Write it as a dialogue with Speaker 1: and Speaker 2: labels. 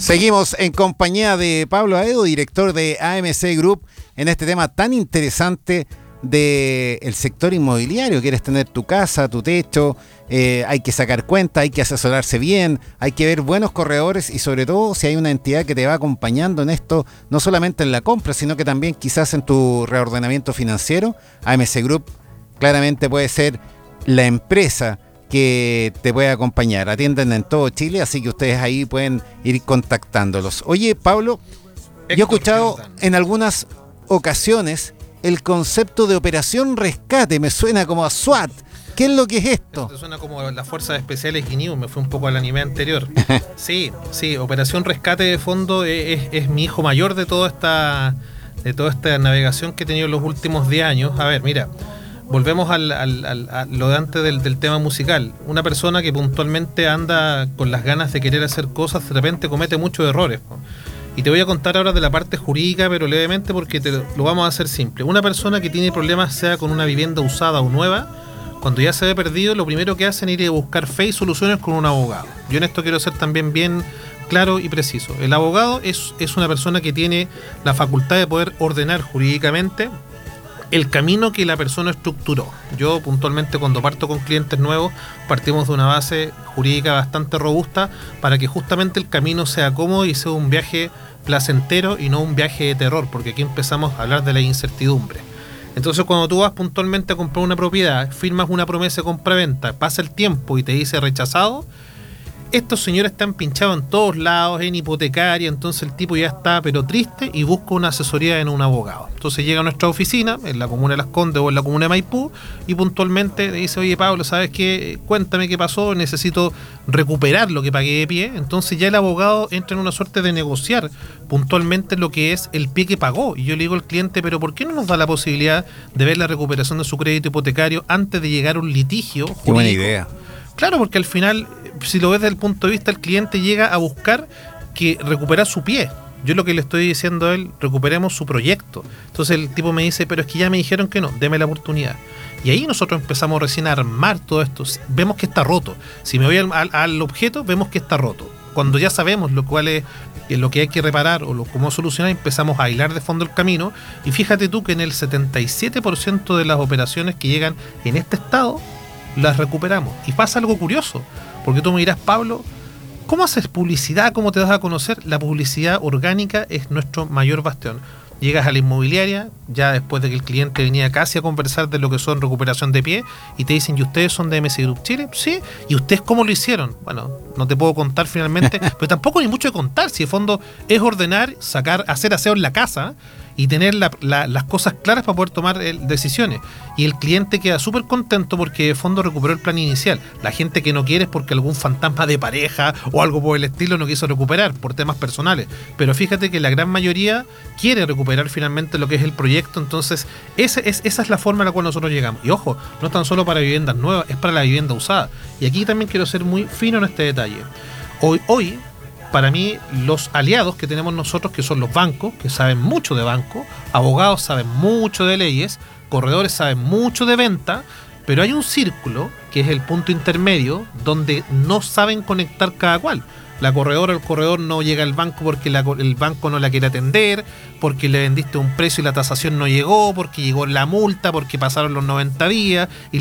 Speaker 1: Seguimos en compañía de Pablo Aedo, director de AMC Group, en este tema tan interesante del sector inmobiliario. Quieres tener tu casa, tu techo, hay que sacar cuenta, hay que asesorarse bien, hay que ver buenos corredores y sobre todo si hay una entidad que te va acompañando en esto, no solamente en la compra, sino que también quizás en tu reordenamiento financiero. AMC Group claramente puede ser la empresa que te puede acompañar. Atienden en todo Chile, así que ustedes ahí pueden ir contactándolos. Oye, Pablo, yo he escuchado en algunas ocasiones el concepto de operación rescate, me suena como a SWAT. ¿Qué es lo que es esto?
Speaker 2: Esto suena como las fuerzas especiales Guineo, me fue un poco al anime anterior. Sí, operación rescate de fondo es mi hijo mayor de toda esta navegación que he tenido en los últimos 10 años. A ver, mira, volvemos a lo de antes del tema musical. Una persona que puntualmente anda con las ganas de querer hacer cosas, de repente comete muchos errores, ¿no? Y te voy a contar ahora de la parte jurídica, pero levemente porque lo vamos a hacer simple. Una persona que tiene problemas, sea con una vivienda usada o nueva, cuando ya se ve perdido, lo primero que hacen es ir a buscar fe y soluciones con un abogado. Yo en esto quiero ser también bien claro y preciso. El abogado es una persona que tiene la facultad de poder ordenar jurídicamente el camino que la persona estructuró. Yo puntualmente cuando parto con clientes nuevos partimos de una base jurídica bastante robusta para que justamente el camino sea cómodo y sea un viaje placentero y no un viaje de terror, porque aquí empezamos a hablar de la incertidumbre. Entonces cuando tú vas puntualmente a comprar una propiedad, firmas una promesa de compra-venta, pasa el tiempo y te dice rechazado, estos señores están pinchados en todos lados, en hipotecaria, entonces el tipo ya está pero triste y busca una asesoría en un abogado. Entonces llega a nuestra oficina, en la comuna de Las Condes o en la comuna de Maipú, y puntualmente le dice, oye Pablo, ¿sabes qué? Cuéntame qué pasó, necesito recuperar lo que pagué de pie. Entonces ya el abogado entra en una suerte de negociar puntualmente lo que es el pie que pagó. Y yo le digo al cliente, pero ¿por qué no nos da la posibilidad de ver la recuperación de su crédito hipotecario antes de llegar a un litigio jurídico?
Speaker 1: Qué buena idea.
Speaker 2: Claro, porque al final, si lo ves desde el punto de vista, el cliente llega a buscar que recuperar su pie. Yo lo que le estoy diciendo a él, recuperemos su proyecto. Entonces el tipo me dice, pero es que ya me dijeron que no, deme la oportunidad. Y ahí nosotros empezamos recién a armar todo esto. Vemos que está roto. Si me voy al objeto, vemos que está roto. Cuando ya sabemos lo cual es lo que hay que reparar o cómo solucionar, empezamos a hilar de fondo el camino. Y fíjate tú que en el 77% de las operaciones que llegan en este estado, las recuperamos. Y pasa algo curioso, porque tú me dirás, Pablo, ¿cómo haces publicidad? ¿Cómo te das a conocer? La publicidad orgánica es nuestro mayor bastión. Llegas a la inmobiliaria, ya después de que el cliente venía casi a conversar de lo que son recuperación de pie, y te dicen, ¿y ustedes son de AMC Group Chile? Sí. ¿Y ustedes cómo lo hicieron? Bueno, no te puedo contar finalmente, pero tampoco hay mucho de contar, si de fondo es ordenar, hacer aseo en la casa y tener las cosas claras para poder tomar decisiones. Y el cliente queda súper contento porque de fondo recuperó el plan inicial. La gente que no quiere es porque algún fantasma de pareja o algo por el estilo no quiso recuperar por temas personales. Pero fíjate que la gran mayoría quiere recuperar finalmente lo que es el proyecto. Entonces esa es la forma a la cual nosotros llegamos. Y ojo, no es tan solo para viviendas nuevas, es para la vivienda usada. Y aquí también quiero ser muy fino en este detalle. Hoy para mí, los aliados que tenemos nosotros, que son los bancos, que saben mucho de banco, abogados saben mucho de leyes, corredores saben mucho de venta, pero hay un círculo, que es el punto intermedio, donde no saben conectar cada cual. La corredora o el corredor no llega al banco porque el banco no la quiere atender, porque le vendiste un precio y la tasación no llegó, porque llegó la multa, porque pasaron los 90 días, y